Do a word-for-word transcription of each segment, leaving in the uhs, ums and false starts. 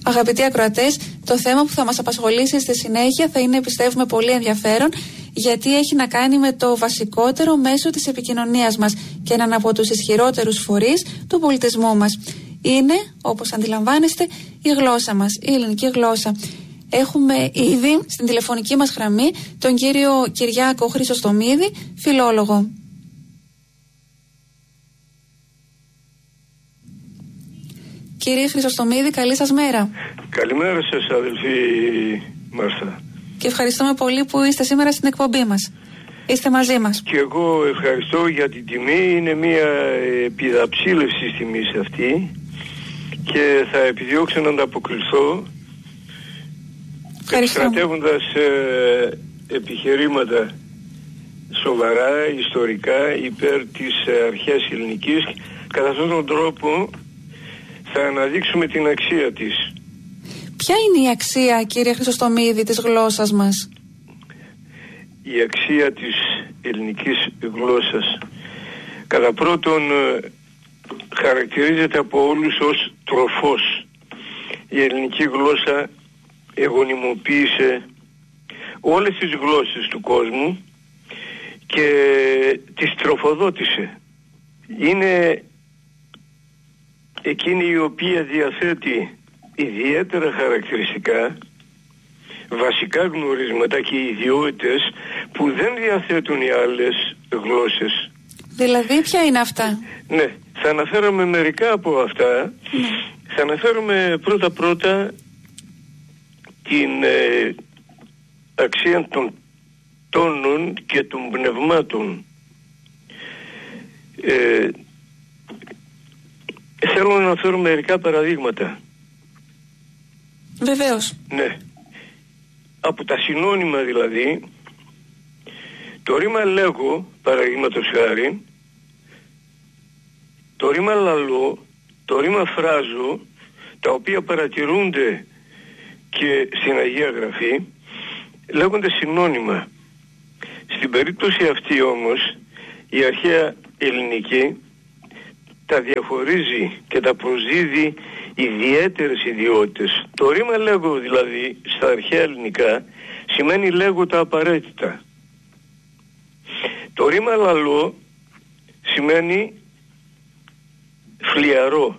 Αγαπητοί ακροατές, το θέμα που θα μας απασχολήσει στη συνέχεια θα είναι, πιστεύουμε, πολύ ενδιαφέρον, γιατί έχει να κάνει με το βασικότερο μέσο της επικοινωνίας μας και έναν από τους ισχυρότερους φορείς του πολιτισμού μας. Είναι, όπως αντιλαμβάνεστε, η γλώσσα μας, η ελληνική γλώσσα. Έχουμε ήδη στην τηλεφωνική μας γραμμή τον κύριο Κυριάκο Χρυσοστομίδη, φιλόλογο. Κύριε Χρυσοστομίδη, καλή σας μέρα. Καλημέρα σας, αδελφή Μάρθα. Και ευχαριστούμε πολύ που είστε σήμερα στην εκπομπή μας. Είστε μαζί μας. Και εγώ ευχαριστώ για την τιμή. Είναι μια επιδαψίλευση της τιμής αυτή και θα επιδιώξω να ανταποκριθώ εξτρατεύοντας ε, επιχειρήματα σοβαρά, ιστορικά, υπέρ της ε, αρχαίας ελληνικής. Κατά αυτόν τον τρόπο θα αναδείξουμε την αξία της. Ποια είναι η αξία, κύριε Χρυσοστομίδη, της γλώσσας μας? Η αξία της ελληνικής γλώσσας κατά πρώτον χαρακτηρίζεται από όλους ως τροφός. Η ελληνική γλώσσα εγωνιμοποίησε όλες τις γλώσσες του κόσμου και τις τροφοδότησε. Είναι εκείνη η οποία διαθέτει ιδιαίτερα χαρακτηριστικά, βασικά γνωρίσματα και ιδιότητες που δεν διαθέτουν οι άλλες γλώσσες. Δηλαδή ποια είναι αυτά? Ναι, θα αναφέρομαι μερικά από αυτά. Ναι. Θα αναφέρομαι πρώτα πρώτα την ε, αξία των τόνων και των πνευμάτων. Ε, θέλω να αναφέρω μερικά παραδείγματα. Βεβαίως. Ναι. Από τα συνώνυμα δηλαδή, το ρήμα λέγω, παραδείγματος χάρη, το ρήμα λαλώ, το ρήμα φράζω, τα οποία παρατηρούνται και στην Αγία Γραφή, λέγονται συνώνυμα. Στην περίπτωση αυτή όμως, η αρχαία ελληνική τα διαχωρίζει και τα προσδίδει ιδιαίτερες ιδιότητες. Το ρήμα λέγω δηλαδή στα αρχαία ελληνικά σημαίνει λέγω τα απαραίτητα. Το ρήμα λαλώ σημαίνει φλιαρό.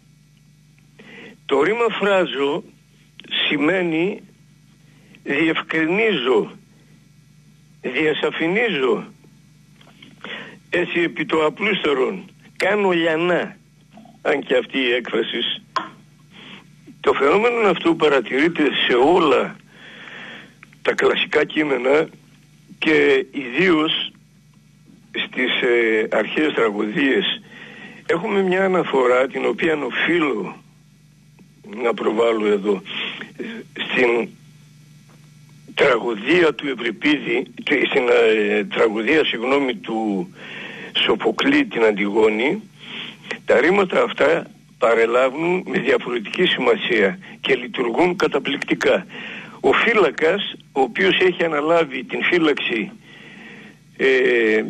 Το ρήμα φράζω σημαίνει διευκρινίζω, διασαφηνίζω, έτσι επί το απλούστερον, κάνω λιανά, αν και αυτή η έκφραση. Το φαινόμενο αυτό παρατηρείται σε όλα τα κλασικά κείμενα και ιδίως στις ε, αρχαίες τραγωδίες. Έχουμε μια αναφορά την οποία οφείλω να προβάλλω εδώ. Στην τραγωδία του Ευρυπίδη, στην ε, τραγωδία συγγνώμη του Σοφοκλή την Αντιγόνη, τα ρήματα αυτά παρελάβουν με διαφορετική σημασία και λειτουργούν καταπληκτικά. Ο φύλακας, ο οποίος έχει αναλάβει την φύλαξη ε,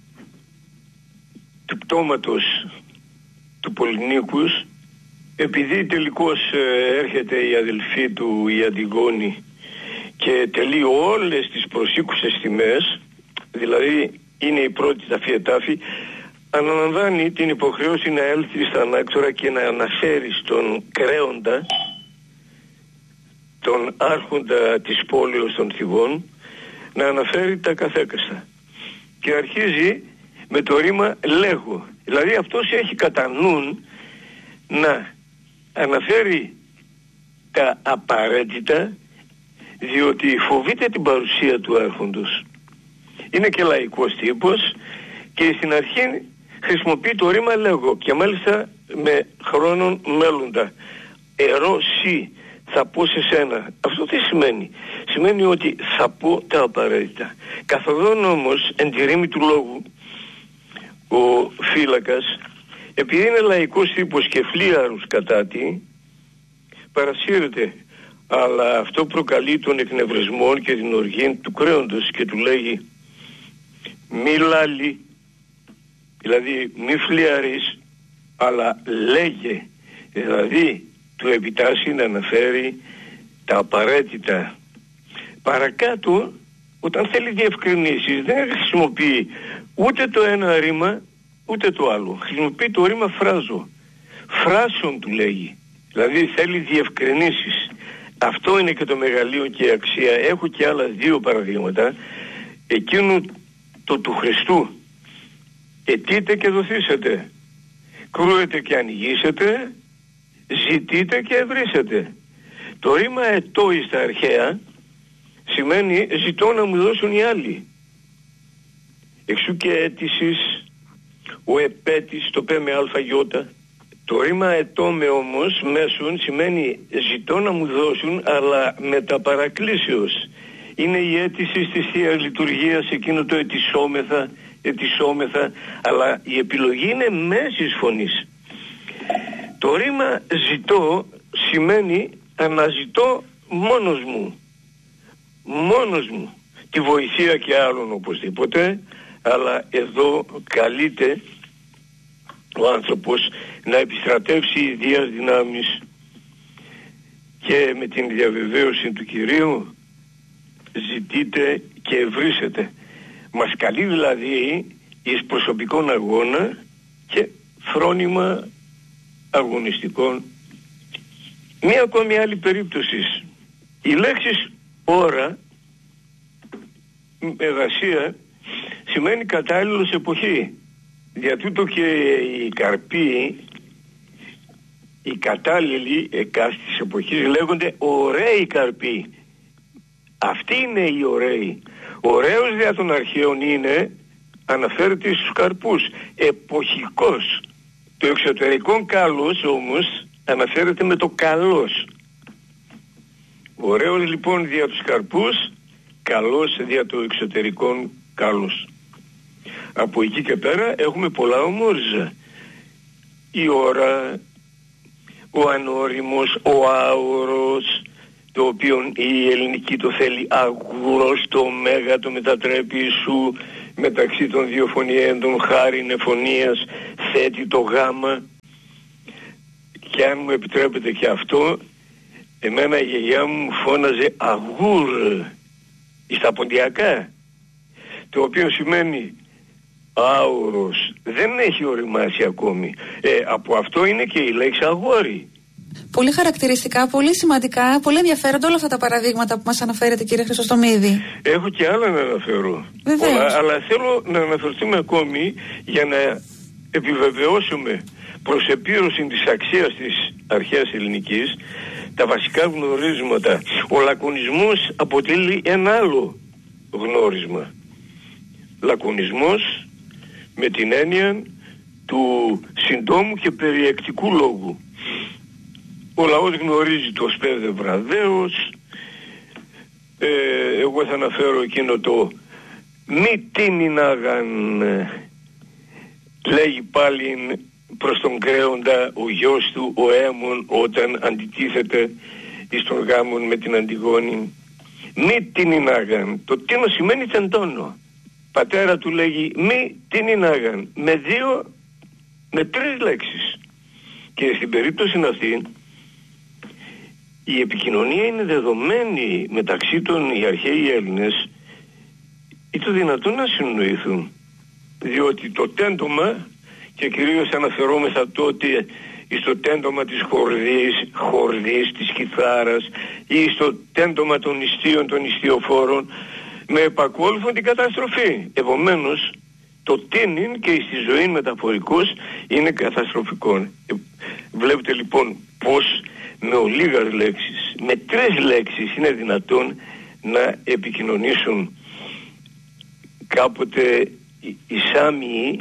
του πτώματος του Πολυνίκους, επειδή τελικώς ε, έρχεται η αδελφή του η Αντιγόνη και τελεί όλες τις προσήκουσες τιμές, δηλαδή είναι η πρώτη ταφή ετάφη, αναλαμβάνει την υποχρέωση να έλθει στα ανάκτορα και να αναφέρει στον κρέοντα, τον άρχοντα της πόλεως των Θηβών, να αναφέρει τα καθέκαστα. Και αρχίζει με το ρήμα λέγω. Δηλαδή αυτός έχει κατά νουν να αναφέρει τα απαραίτητα, διότι φοβείται την παρουσία του άρχοντος. Είναι και λαϊκός τύπος και στην αρχή χρησιμοποιεί το ρήμα λέγω και μάλιστα με χρόνων μέλλοντα. Ερώ σι, θα πω σε σένα. Αυτό τι σημαίνει? Σημαίνει ότι θα πω τα απαραίτητα. Καθοδόν όμως εν τη ρήμη του λόγου ο φύλακας, επειδή είναι λαϊκός τύπος και φλίαρους κατά τη, παρασύρεται, αλλά αυτό προκαλεί τον εκνευρισμό και την οργή του κρέοντος και του λέγει μη λάλη, δηλαδή μη φλιαρείς, αλλά λέγε, δηλαδή του επιτάσσει να αναφέρει τα απαραίτητα. Παρακάτω, όταν θέλει διευκρινήσεις, δεν χρησιμοποιεί ούτε το ένα ρήμα ούτε το άλλο. Χρησιμοποιεί το ρήμα φράζω. Φράσον του λέγει. Δηλαδή θέλει διευκρινήσεις. Αυτό είναι και το μεγαλείο και η αξία. Έχω και άλλα δύο παραδείγματα. Εκείνου το του Χριστού. Αιτείτε και δοθήσετε. Κρούετε και ανοιγήσετε. Ζητείτε και ευρύσετε. Το ρήμα ετώ εις τα αρχαία σημαίνει ζητώ να μου δώσουν οι άλλοι. Εξού και αίτησης, ο επέτης, το πέ με αλφα γιώτα. Το ρήμα ετώ με όμως μέσον σημαίνει ζητώ να μου δώσουν, αλλά μεταπαρακλήσεως. Είναι η αίτηση της Θείας Λειτουργίας, εκείνο το ετισόμεθα, ετισόμεθα, αλλά η επιλογή είναι μέσης φωνής. Το ρήμα ζητώ σημαίνει αναζητώ μόνος μου. Μόνος μου. Τη βοηθεία και άλλων οπωσδήποτε, αλλά εδώ καλείται ο άνθρωπος να επιστρατεύσει ιδίας δυνάμεις και με την διαβεβαίωση του Κυρίου ζητείτε και ευρύσετε. Μας καλεί δηλαδή εις προσωπικών αγώνα και φρόνημα αγωνιστικών. Μία ακόμη άλλη περίπτωση. Η λέξη ώρα, εργασία, σημαίνει κατάλληλος εποχή. Δια τούτο και οι καρποί, οι κατάλληλοι εκάστης εποχής λέγονται ωραίοι καρποί. Αυτοί είναι οι ωραίοι. Ωραίος δια των αρχαίων είναι, αναφέρεται στους καρπούς, εποχικός. Το εξωτερικό καλός όμως αναφέρεται με το καλός. Ωραίος λοιπόν δια τους καρπούς, καλός δια το εξωτερικό καλός. Από εκεί και πέρα έχουμε πολλά ομόριζα. Η ώρα, ο ανώριμος, ο άωρος, το οποίο η ελληνική το θέλει αγουρός, το μέγα το μετατρέπει σου, μεταξύ των δύο φωνιέντων χάριν εφωνίας θέτει το γάμα. Και αν μου επιτρέπετε και αυτό, εμένα η γιαγιά μου φώναζε αγούρ στα ποντιακά, το οποίο σημαίνει άουρος. Δεν έχει οριμάσει ακόμη. Ε, από αυτό είναι και η λέξη αγόρι. Πολύ χαρακτηριστικά, πολύ σημαντικά, πολύ ενδιαφέροντα όλα αυτά τα παραδείγματα που μας αναφέρετε, κύριε Χρυσοστομίδη. Έχω και άλλα να αναφέρω. Πολλά, αλλά θέλω να αναφερθούμε ακόμη για να επιβεβαιώσουμε προς επίρρωση της αξίας της αρχαίας ελληνικής τα βασικά γνωρίσματα. Ο λακωνισμός αποτελεί ένα άλλο γνώρισμα. Λακωνισμός με την έννοια του συντόμου και περιεκτικού λόγου. Ο λαός γνωρίζει το σπέδε βραδέως. Ε, εγώ θα αναφέρω εκείνο το μη τίνιναγαν, λέγει πάλι προς τον κρέοντα ο γιος του ο Έμον όταν αντιτίθεται εις τον γάμον με την Αντιγόνη. Μη τίνιναγαν. Το τίνο σημαίνει τεντώνω. Πατέρα του λέγει μη τίνιναγαν. Με δύο, με τρεις λέξεις. Και στην περίπτωση αυτή η επικοινωνία είναι δεδομένη μεταξύ των οι αρχαίοι Έλληνες ή το δυνατόν να συνοηθούν, διότι το τέντομα, και κυρίως αναφερόμεθα τότε στο τέντομα της χορδής, χορδής της κιθάρας ή στο τέντομα των ιστίων, των ιστιοφόρων, με επακόλουθο την καταστροφή. Επομένως το τίνιν και στη ζωή μεταφορικός είναι καταστροφικό. Ε, βλέπετε λοιπόν πως με ολίγας λέξεις, με τρεις λέξεις είναι δυνατόν να επικοινωνήσουν. Κάποτε οι Σάμιοι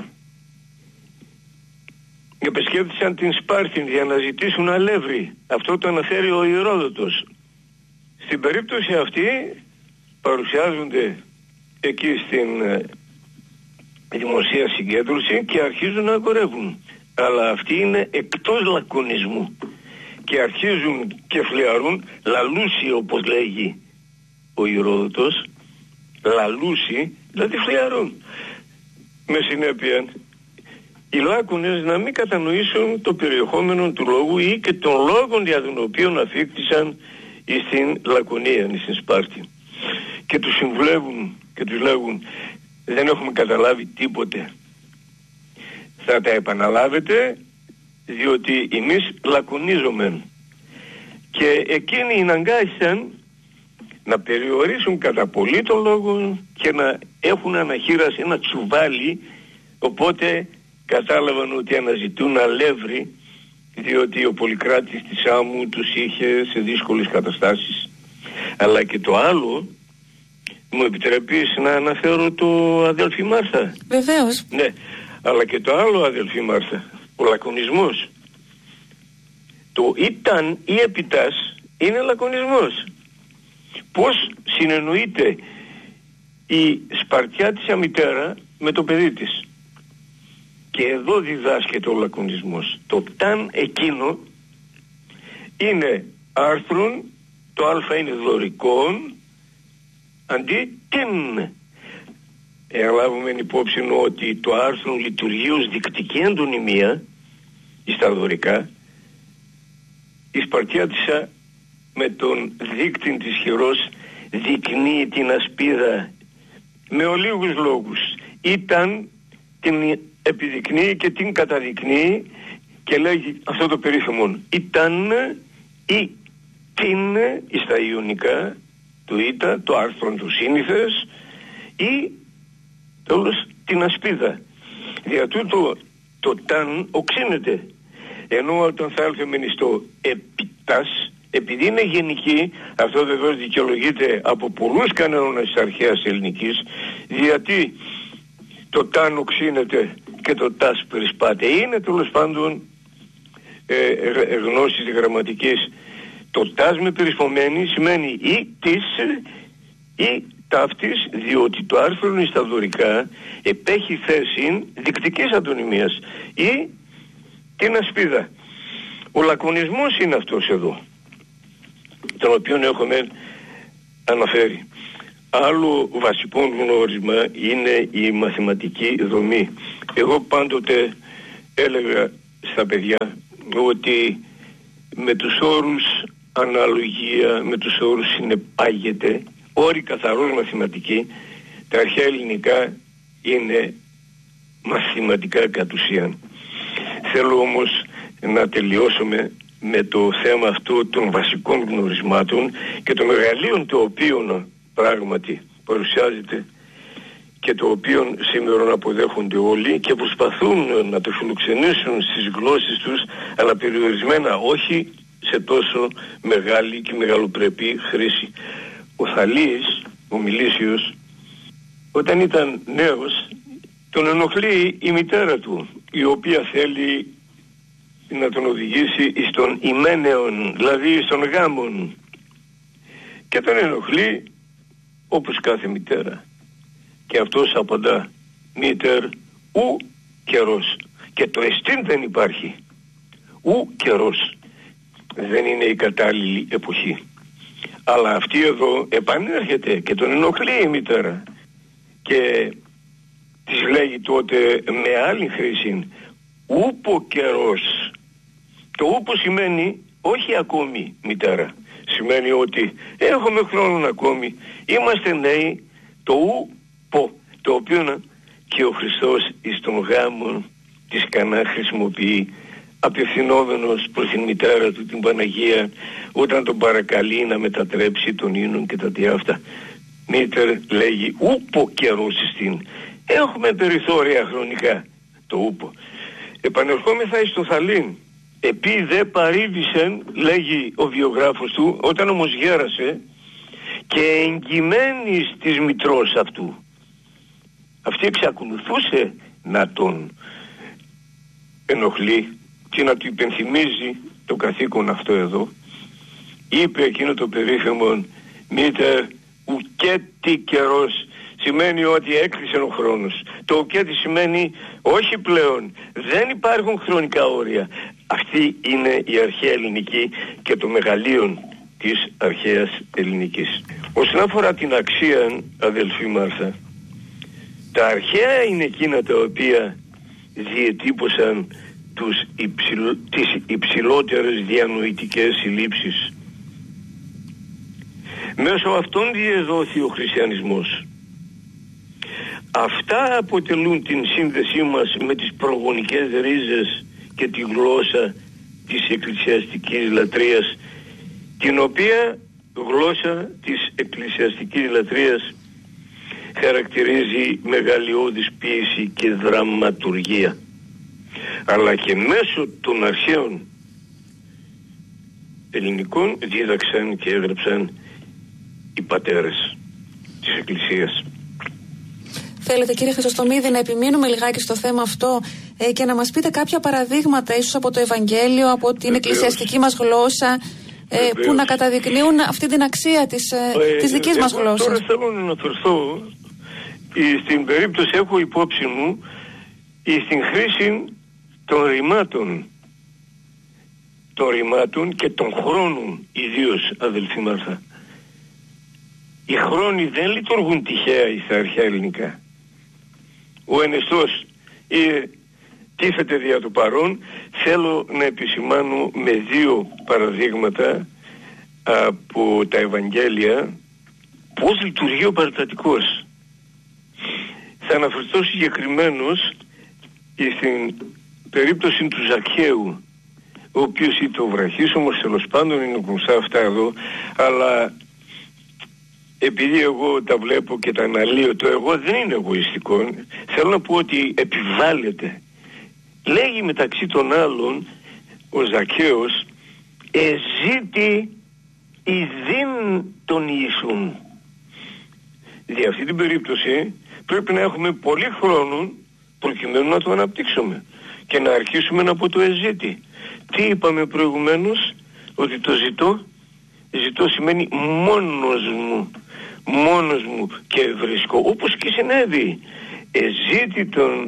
επισκέφτησαν την Σπάρτιν για να ζητήσουν αλεύρι. Αυτό το αναφέρει ο Ηρόδοτος. Στην περίπτωση αυτή παρουσιάζονται εκεί στην ε, δημοσία συγκέντρωση και αρχίζουν να αγορεύουν. Αλλά αυτοί είναι εκτός λακωνισμού και αρχίζουν και φλιαρούν λαλούσι, όπως λέγει ο Ηρόδοτος. Λαλούσι, δηλαδή φλιαρούν. Με συνέπεια οι Λάκωνες να μην κατανοήσουν το περιεχόμενο του λόγου ή και των λόγων για τον οποίο αφήκτησαν στην Λακωνία, στην Σπάρτη. Και τους συμβουλεύουν και τους λέγουν, δεν έχουμε καταλάβει τίποτε. Θα τα επαναλάβετε, διότι εμείς λακωνίζομεν. Και εκείνοι εναγκάστηκαν να περιορίσουν κατά πολύ τον λόγο και να έχουν αναχείραση ένα τσουβάλι, οπότε κατάλαβαν ότι αναζητούν αλεύρι, διότι ο Πολυκράτης της Άμμου τους είχε σε δύσκολες καταστάσεις. Αλλά και το άλλο, μου επιτρέπεις να αναφέρω το αδελφή Μάρθα? Βεβαίως. Ναι, αλλά και το άλλο αδελφή Μάρθα, ο λακωνισμός. Το ήταν ή επιτάς είναι λακωνισμός. Πώς συνεννοείται η Σπαρτιάτισσα μητέρα με το παιδί της? Και εδώ διδάσκεται ο λακωνισμός. Το ταν εκείνο είναι άρθρον, το α είναι δωρικόν, αντί την. Εάν λάβουμε υπόψη ότι το άρθρο λειτουργεί ως δικτική αντωνυμία στα δωρικά, η Σπαρτιάτισσα με τον δίκτυν της χειρός δεικνύει την ασπίδα με ολίγους λόγους. Ήταν, την επιδεικνύει και την καταδεικνύει και λέγει αυτό το περίφημο ήταν ή την στα ιωνικά το ήτα, το άρθρο του σύνηθες ή τέλος την ασπίδα. Δια τούτο το ταν οξύνεται, ενώ όταν θα έλθουμε στο επιτάς, επειδή είναι γενική, αυτό βεβαίως δικαιολογείται από πολλούς κανόνες της αρχαίας ελληνικής, γιατί το ταν οξύνεται και το τας περισπάται. Είναι τέλος πάντων ε, ε, γνώσεις γραμματικής. Το τας με περισπωμένη σημαίνει ή της ή ταύτης, διότι το άρθρο είναι στα δωρικά επέχει θέση δικτικής αντωνυμίας ή την ασπίδα. Ο λακωνισμός είναι αυτός εδώ, τον οποίο έχουμε αναφέρει. Άλλο βασικό γνώρισμα είναι η μαθηματική δομή. Εγώ πάντοτε έλεγα στα παιδιά ότι με τους όρους αναλογία, με τους όρους συνεπάγεται, όροι καθαρός μαθηματική, τα αρχαία ελληνικά είναι μαθηματικά κατ' ουσίαν. Θέλω όμως να τελειώσουμε με το θέμα αυτό των βασικών γνωρισμάτων και των μεγαλείων το οποίο πράγματι παρουσιάζεται και το οποίο σήμερα αποδέχονται όλοι και προσπαθούν να το φιλοξενήσουν στις γλώσσες τους, αλλά περιορισμένα, όχι σε τόσο μεγάλη και μεγαλοπρεπή χρήση. Ο Θαλής, ο Μιλήσιος, όταν ήταν νέος, τον ενοχλεί η μητέρα του, η οποία θέλει να τον οδηγήσει στον ιμένεον, δηλαδή στον γάμον, και τον ενοχλεί όπως κάθε μητέρα. Και αυτός απαντά, μήτερ, ου καιρός. Και το εστίν δεν υπάρχει. Ου καιρός. Δεν είναι η κατάλληλη εποχή. Αλλά αυτή εδώ επανέρχεται και τον ενοχλεί η μητέρα. Και της λέγει τότε με άλλη χρήση, ούπο καιρός. Το ούπο σημαίνει όχι ακόμη μητέρα. Σημαίνει ότι έχουμε χρόνο ακόμη. Είμαστε νέοι. Το ούπο, το οποίο και ο Χριστός εις τον γάμο της Κανά χρησιμοποιεί, απευθυνόμενος προς την μητέρα του την Παναγία, όταν τον παρακαλεί να μετατρέψει τον ίνον και τα διάφτα. Μήτερ λέγει ούπο καιρός στην. Έχουμε περιθώρια χρονικά. Το ούπο. Επανερχόμεθα εις το Θαλήν. Επί δε παρήβησεν, λέγει ο βιογράφος του, όταν όμως γέρασε και εγκυμένης της μητρός αυτού. Αυτή εξακολουθούσε να τον ενοχλεί και να του υπενθυμίζει το καθήκον αυτό εδώ. Είπε εκείνο το περίφημο, μήτερ ουκέτη καιρός, σημαίνει ότι έκλεισε ο χρόνος. Το ουκέτη σημαίνει όχι πλέον, δεν υπάρχουν χρονικά όρια. Αυτή είναι η αρχαία ελληνική και το μεγαλείο της αρχαίας ελληνικής. Όσον αφορά την αξία, αδελφή Μάρθα, τα αρχαία είναι εκείνα τα οποία διετύπωσαν τους υψηλ, τις υψηλότερες διανοητικές συλλήψεις. Μέσω αυτών διεδόθη ο χριστιανισμός. Αυτά αποτελούν την σύνδεσή μας με τις προγονικές ρίζες και τη γλώσσα της εκκλησιαστικής λατρείας, την οποία γλώσσα της εκκλησιαστικής λατρείας χαρακτηρίζει μεγαλειώδης ποίηση και δραματουργία, αλλά και μέσω των αρχαίων ελληνικών δίδαξαν και έγραψαν οι πατέρες της Εκκλησίας. Θέλετε, κύριε Χρυσοστομίδη, να επιμείνουμε λιγάκι στο θέμα αυτό ε, και να μας πείτε κάποια παραδείγματα ίσως από το Ευαγγέλιο, από την Βεβαίως. εκκλησιαστική μας γλώσσα, ε, που να καταδεικνύουν αυτή την αξία της, ε, της δικής ε, μας εγώ γλώσσας. Τώρα θέλω να αναφερθώ στην περίπτωση, έχω υπόψη μου στην χρήση των ρημάτων των ρημάτων και των χρόνων, ιδίως, αδελφή Μάρθα. Οι χρόνοι δεν λειτουργούν τυχαία στα αρχαία ελληνικά. Ο ενεστός ε, τίθεται δια του παρόν. Θέλω να επισημάνω με δύο παραδείγματα από τα Ευαγγέλια πώς λειτουργεί ο παραστατικός. Θα αναφερθώ συγκεκριμένως στην περίπτωση του Ζακχαίου, ο οποίος ήταν ο βραχίσωμος, τέλος πάντων είναι γνωστά αυτά εδώ, αλλά επειδή εγώ τα βλέπω και τα αναλύω, το εγώ δεν είναι εγωιστικό, θέλω να πω ότι επιβάλλεται. Λέγει μεταξύ των άλλων ο Ζακχαίος, εζήτη ιδίν τον Ιησούν. Για αυτή την περίπτωση πρέπει να έχουμε πολύ χρόνο προκειμένου να το αναπτύξουμε και να αρχίσουμε από το εζήτη. Τι είπαμε προηγουμένως? Ότι το ζητώ, ζητώ σημαίνει μόνος μου, μόνος μου και βρίσκω, όπως και συνέβη. Εζήτη τον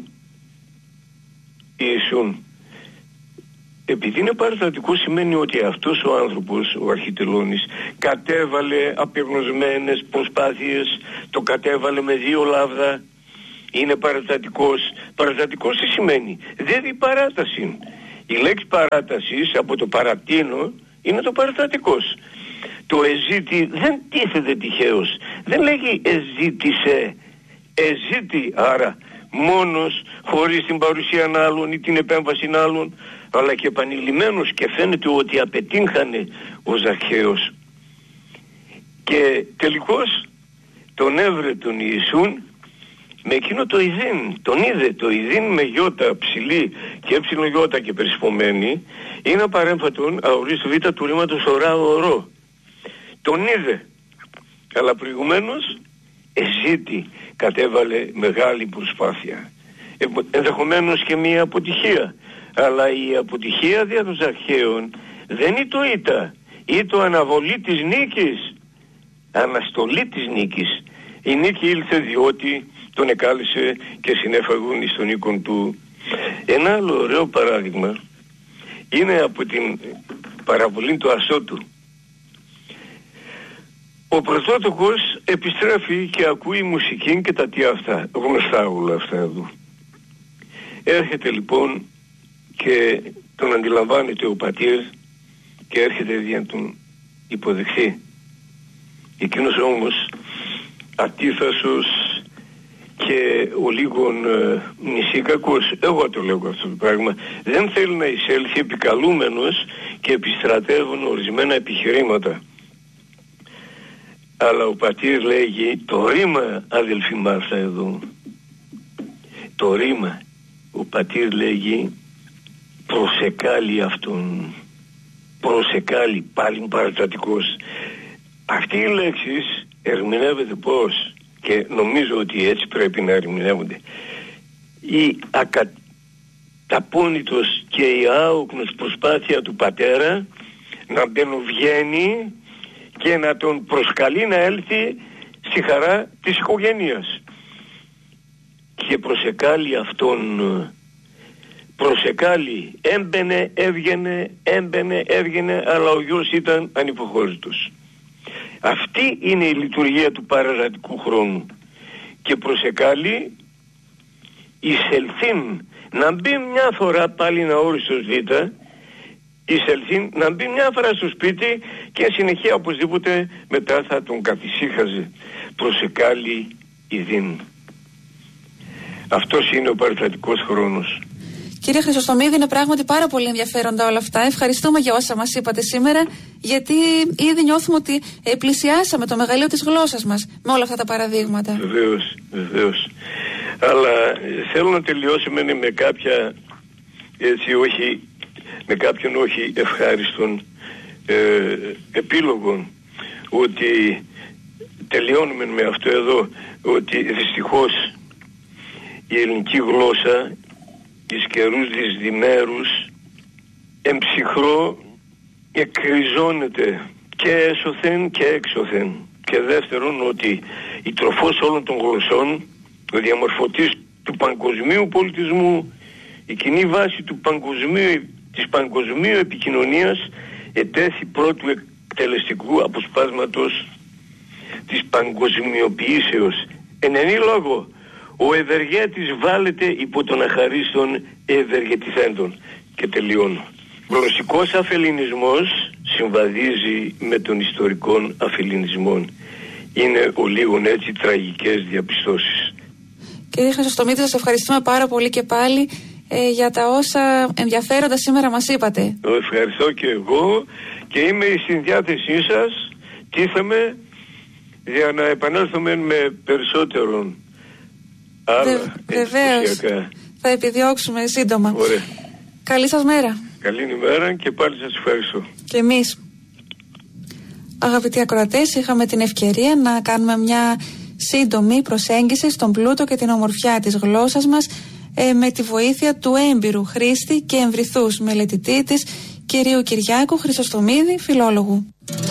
Ιησούν. Επειδή είναι παραστατικό σημαίνει ότι αυτός ο άνθρωπος, ο αρχιτελώνης, κατέβαλε απεγνωσμένες προσπάθειες, το κατέβαλε με δύο λάβδα, είναι παραστατικός. Παραστατικός τι σημαίνει? Δίδει παράταση. Η λέξη παράτασης από το παρατείνω είναι το παραστατικός. Το εζήτη δεν τίθεται τυχαίως. Δεν λέγει εζήτησε. Εζήτη, άρα μόνος, χωρίς την παρουσία άλλων ή την επέμβαση άλλων, αλλά και επανειλημμένος, και φαίνεται ότι απετύχανε ο Ζακχαίος. Και τελικώς τον έβρε τον Ιησούν με εκείνο το ιδίν, τον είδε. Το ιδίν με γιώτα ψηλή και έψιλο γιώτα και περισπομένη είναι απαρέμφατον αορίστο β του ρήματος ορά ορό. Τον είδε, αλλά προηγουμένως εζήτη, κατέβαλε μεγάλη προσπάθεια, ε, ενδεχομένως και μια αποτυχία, αλλά η αποτυχία δια των Ζακχαίων δεν είναι το ήττα, ή το αναβολή της νίκης, αναστολή της νίκης. Η νίκη ήλθε διότι τον εκάλεσε και συνέφαγουν εις τον οίκον του. Ένα άλλο ωραίο παράδειγμα είναι από την παραβολή του Ασώτου. Ο πρωτότοκος επιστρέφει και ακούει μουσική και τα τι αυτά, γνωστά όλα αυτά εδώ. Έρχεται λοιπόν και τον αντιλαμβάνεται ο πατήρ και έρχεται για να τον υποδεχθεί. Εκείνος όμως ατίθασος και ο λίγον ε, νησίκακος, εγώ το λέω αυτό το πράγμα, δεν θέλει να εισέλθει επικαλούμενος και επιστρατεύουν ορισμένα επιχειρήματα. Αλλά ο πατήρ λέγει το ρήμα, αδελφή Μάρθα εδώ, το ρήμα, ο πατήρ λέγει προσεκάλει αυτόν, προσεκάλει, πάλι παραστατικός. Αυτή η λέξη ερμηνεύεται πώς, και νομίζω ότι έτσι πρέπει να ερμηνεύονται. Η ακαταπώνητος και η άοκνος προσπάθεια του πατέρα να μπαινοβγαίνει και να τον προσκαλεί να έλθει στη χαρά της οικογένειας. Και προσεκάλει αυτόν, προσεκάλει, έμπαινε, έβγαινε, έμπαινε, έβγαινε, αλλά ο γιος ήταν ανυποχώρητος. Αυτή είναι η λειτουργία του παραστατικού χρόνου. Και προσεκάλει εισελθήν, να μπει μια φορά πάλι ένα όριστος Β, εισελθεί, να μπει μια φορά στο σπίτι και συνεχεία οπωσδήποτε μετά θα τον καθησύχαζε. Προσεκάλει ειδήν. Αυτός είναι ο παραστατικός χρόνος. Κύριε Χρυσοστομίδη, είναι πράγματι πάρα πολύ ενδιαφέροντα όλα αυτά. Ευχαριστούμε για όσα μας είπατε σήμερα, γιατί ήδη νιώθουμε ότι πλησιάσαμε το μεγαλείο της γλώσσας μας με όλα αυτά τα παραδείγματα. Βεβαίως, βεβαίως. Αλλά θέλω να τελειώσουμε με κάποια, έτσι όχι, με κάποιον όχι ευχάριστον ε, επίλογο, ότι τελειώνουμε με αυτό εδώ, ότι δυστυχώς η ελληνική γλώσσα εις καιρούς δυσδημέρους εμψυχρό εκκριζώνεται και έσωθεν και έξωθεν. Και δεύτερον, ότι η τροφός όλων των γλωσσών, ο διαμορφωτής του παγκοσμίου πολιτισμού, η κοινή βάση του παγκοσμίου, της παγκοσμίου επικοινωνίας, ετέθη πρώτου εκτελεστικού αποσπάσματος της παγκοσμιοποιήσεως. Εν ενή λόγω, ο ευεργέτης βάλεται υπό τον αχαρίστων ευεργετηθέντων. Και τελειώνω. Γλωσσικός αφελληνισμός συμβαδίζει με τον ιστορικών αφελληνισμών. Είναι ο λίγων έτσι τραγικές διαπιστώσεις. Κύριε Χρυσοστομίδη, σας ευχαριστούμε πάρα πολύ και πάλι ε, για τα όσα ενδιαφέροντα σήμερα μας είπατε. Ευχαριστώ και εγώ και είμαι στην διάθεσή σας. Τίθαμε για να επανέλθουμε με περισσότερον άλλα. Βεβαίως. Θα επιδιώξουμε σύντομα. Ωραία. Καλή σας μέρα. Καλή ημέρα και πάλι σας ευχαριστώ. Και εμείς. Αγαπητοί ακροατές, είχαμε την ευκαιρία να κάνουμε μια σύντομη προσέγγιση στον πλούτο και την ομορφιά της γλώσσας μας ε, με τη βοήθεια του έμπειρου χρήστη και εμβριθούς μελετητή της, κυρίου Κυριάκου Χρυσοστομίδη, φιλόλογου.